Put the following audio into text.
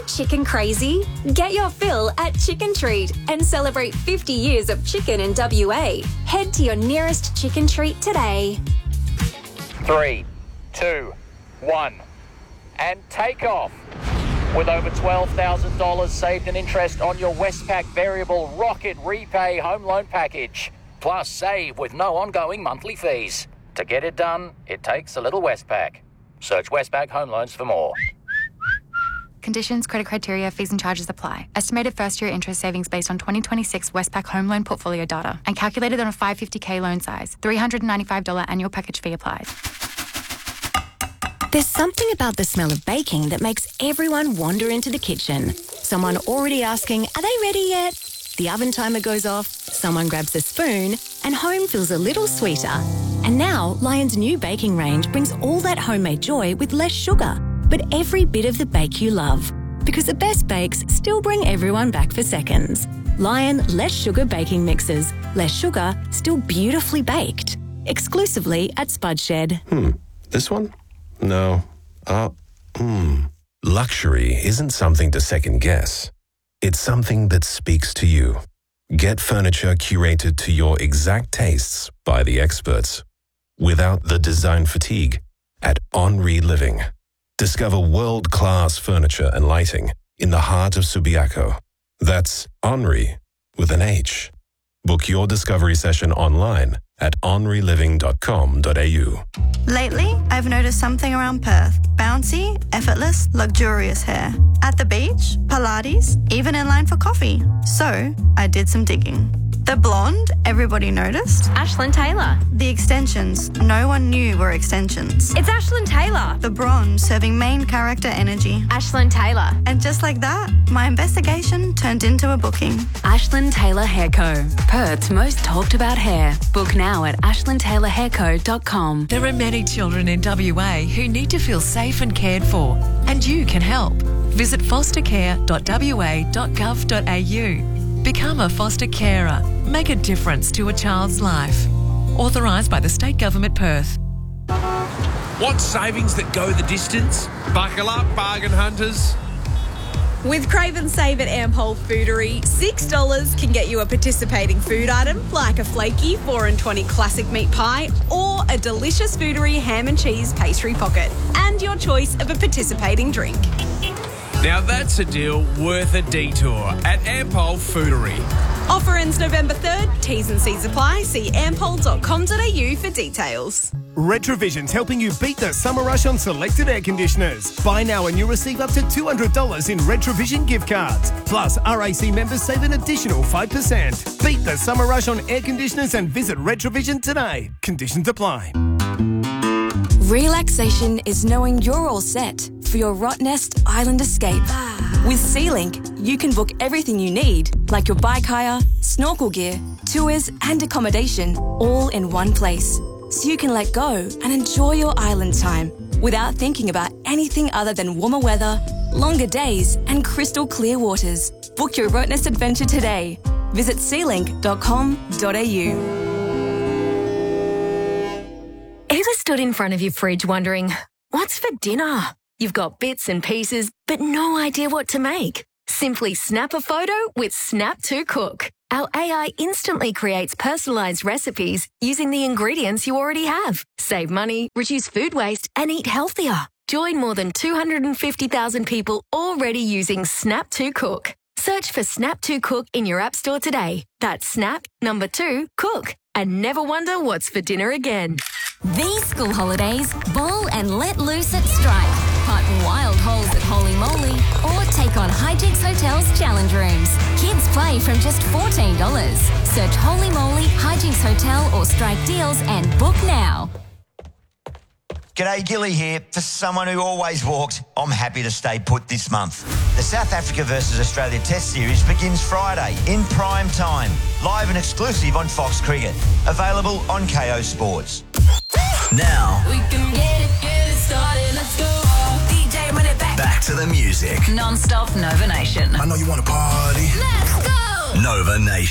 chicken crazy? Get your fill at Chicken Treat and celebrate 50 years of chicken in WA. Head to your nearest Chicken Treat today. 3, 2, 1, and take off. With over $12,000 saved in interest on your Westpac Variable Rocket Repay Home Loan Package. Plus save with no ongoing monthly fees. To get it done, it takes a little Westpac. Search Westpac Home Loans for more. Conditions, credit criteria, fees and charges apply. Estimated first-year interest savings based on 2026 Westpac home loan portfolio data and calculated on a 550k loan size. $395 annual package fee applies. There's something about the smell of baking that makes everyone wander into the kitchen. Someone already asking, are they ready yet? The oven timer goes off, someone grabs a spoon, and home feels a little sweeter. And now, Lion's new baking range brings all that homemade joy with less sugar, but every bit of the bake you love. Because the best bakes still bring everyone back for seconds. Lion Less Sugar Baking Mixes. Less sugar, still beautifully baked. Exclusively at Spudshed. This one? No. Luxury isn't something to second guess. It's something that speaks to you. Get furniture curated to your exact tastes by the experts. Without the design fatigue at Henri Living. Discover world-class furniture and lighting in the heart of Subiaco. That's Henri with an H. Book your discovery session online at henriliving.com.au. Lately, I've noticed something around Perth. Bouncy, effortless, luxurious hair. At the beach, Pilates, even in line for coffee. So, I did some digging. The blonde, everybody noticed. Ashlyn Taylor. The extensions, no one knew were extensions. It's Ashlyn Taylor. The bronze, serving main character energy. Ashlyn Taylor. And just like that, my investigation turned into a booking. Ashlyn Taylor Hair Co. Perth's most talked about hair. Book now at ashlyntaylorhairco.com. There are many children in WA who need to feel safe and cared for, and you can help. Visit fostercare.wa.gov.au. Become a foster carer. Make a difference to a child's life. Authorised by the State Government, Perth. Want savings that go the distance? Buckle up, bargain hunters. With Crave and Save at Ampol Foodery, $6 can get you a participating food item like a flaky 4 and 20 classic meat pie or a delicious Foodery ham and cheese pastry pocket and your choice of a participating drink. Now that's a deal worth a detour at Ampol Foodery. Offer ends November 3rd. T's and C's apply. See ampol.com.au for details. Retrovision's helping you beat the summer rush on selected air conditioners. Buy now and you'll receive up to $200 in Retrovision gift cards. Plus, RAC members save an additional 5%. Beat the summer rush on air conditioners and visit Retrovision today. Conditions apply. Relaxation is knowing you're all set for your Rottnest Island escape. With SeaLink, you can book everything you need, like your bike hire, snorkel gear, tours and accommodation, all in one place. So you can let go and enjoy your island time without thinking about anything other than warmer weather, longer days and crystal clear waters. Book your Rottnest adventure today. Visit sealink.com.au. Ever stood in front of your fridge wondering, what's for dinner? You've got bits and pieces, but no idea what to make. Simply snap a photo with Snap to Cook. Our AI instantly creates personalised recipes using the ingredients you already have. Save money, reduce food waste, and eat healthier. Join more than 250,000 people already using Snap to Cook. Search for Snap to Cook in your app store today. That's Snap, number 2, Cook. And never wonder what's for dinner again. These school holidays, bowl and let loose at Strike. Putt wild holes at Holy Moly or take on Hijinks Hotel's challenge rooms. Kids play from just $14. Search Holy Moly, Hijinks Hotel or Strike deals and book now. G'day, Gilly here. For someone who always walked, I'm happy to stay put this month. The South Africa versus Australia Test Series begins Friday in prime time. Live and exclusive on Fox Cricket. Available on KO Sports. Now, we can get it started, let's go. DJ, run it back to the music. Non-stop Nova Nation. I know you want to party. Let's go. Nova Nation.